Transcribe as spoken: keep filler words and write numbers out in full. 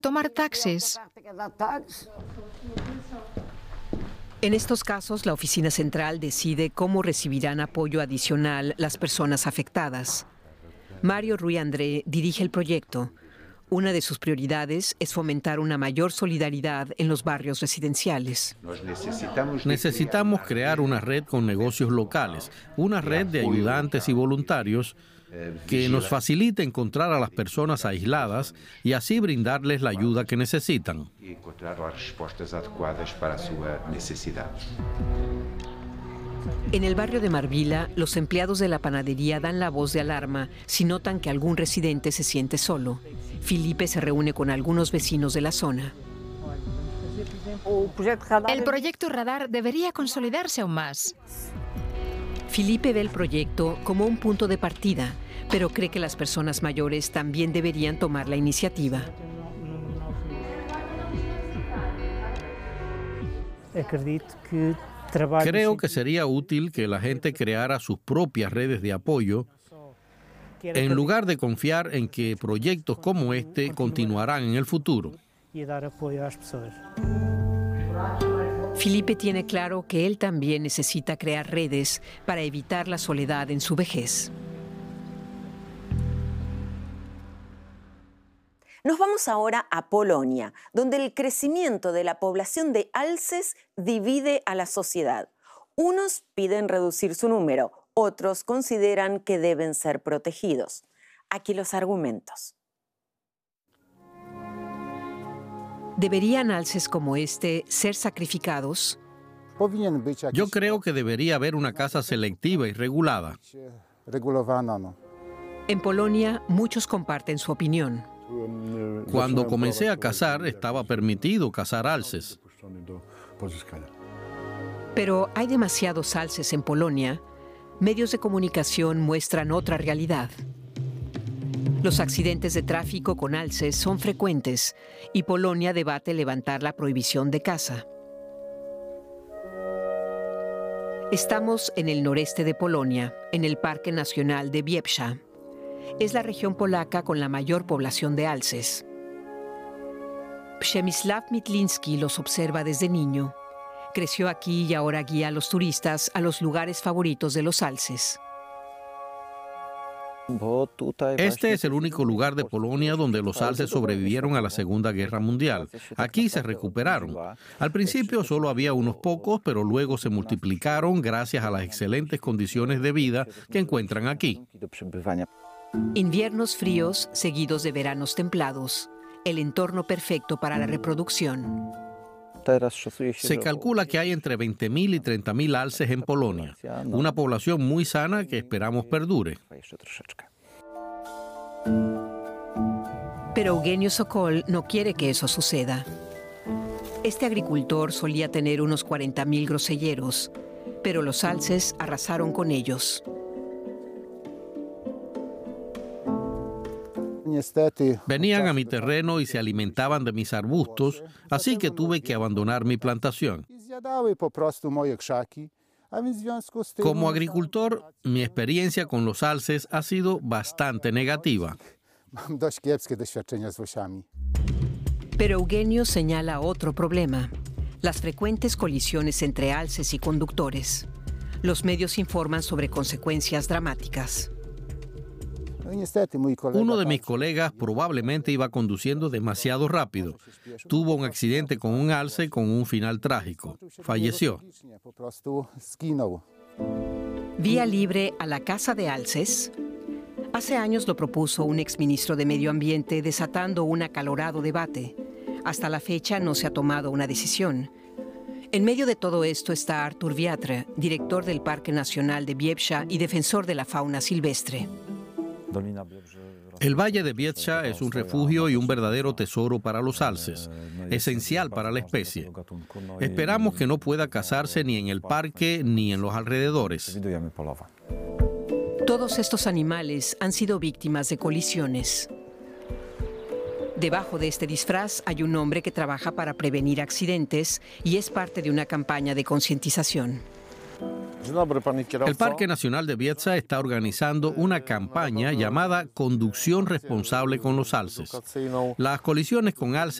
tomar taxis. En estos casos, la oficina central decide cómo recibirán apoyo adicional las personas afectadas. Mario Rui André dirige el proyecto. Una de sus prioridades es fomentar una mayor solidaridad en los barrios residenciales. Necesitamos crear una red con negocios locales, una red de ayudantes y voluntarios que nos facilite encontrar a las personas aisladas y así brindarles la ayuda que necesitan. En el barrio de Marvila, los empleados de la panadería dan la voz de alarma si notan que algún residente se siente solo. Felipe se reúne con algunos vecinos de la zona. El proyecto Radar debería consolidarse aún más. Felipe ve el proyecto como un punto de partida, pero cree que las personas mayores también deberían tomar la iniciativa. Creo que sería útil que la gente creara sus propias redes de apoyo en lugar de confiar en que proyectos como este continuarán en el futuro. Felipe tiene claro que él también necesita crear redes para evitar la soledad en su vejez. Nos vamos ahora a Polonia, donde el crecimiento de la población de alces divide a la sociedad. Unos piden reducir su número, otros consideran que deben ser protegidos. Aquí los argumentos. ¿Deberían alces como este ser sacrificados? Yo creo que debería haber una caza selectiva y regulada. En Polonia, muchos comparten su opinión. Cuando comencé a cazar, estaba permitido cazar alces. Pero hay demasiados alces en Polonia. Medios de comunicación muestran otra realidad. Los accidentes de tráfico con alces son frecuentes y Polonia debate levantar la prohibición de caza. Estamos en el noreste de Polonia, en el Parque Nacional de Biebsza. Es la región polaca con la mayor población de alces. Przemysław Mitlinski los observa desde niño. Creció aquí y ahora guía a los turistas a los lugares favoritos de los alces. Este es el único lugar de Polonia donde los alces sobrevivieron a la Segunda Guerra Mundial. Aquí se recuperaron. Al principio solo había unos pocos, pero luego se multiplicaron gracias a las excelentes condiciones de vida que encuentran aquí. Inviernos fríos seguidos de veranos templados. El entorno perfecto para la reproducción. Se calcula que hay entre veinte mil y treinta mil alces en Polonia, una población muy sana que esperamos perdure. Pero Eugenio Sokol no quiere que eso suceda. Este agricultor solía tener unos cuarenta mil groselleros, pero los alces arrasaron con ellos. Venían a mi terreno y se alimentaban de mis arbustos, así que tuve que abandonar mi plantación. Como agricultor, mi experiencia con los alces ha sido bastante negativa. Pero Eugenio señala otro problema: las frecuentes colisiones entre alces y conductores. Los medios informan sobre consecuencias dramáticas. Uno de mis colegas probablemente iba conduciendo demasiado rápido. Tuvo un accidente con un alce con un final trágico. Falleció. Vía libre a la caza de alces. Hace años lo propuso un exministro de Medio Ambiente, desatando un acalorado debate. Hasta la fecha no se ha tomado una decisión. En medio de todo esto está Artur Wiatr, director del Parque Nacional de Biebsza y defensor de la fauna silvestre. El Valle de Biebsza es un refugio y un verdadero tesoro para los alces, esencial para la especie. Esperamos que no pueda cazarse ni en el parque ni en los alrededores. Todos estos animales han sido víctimas de colisiones. Debajo de este disfraz hay un hombre que trabaja para prevenir accidentes y es parte de una campaña de concientización. El Parque Nacional de Biedza está organizando una campaña llamada Conducción Responsable con los Alces. Las colisiones con alces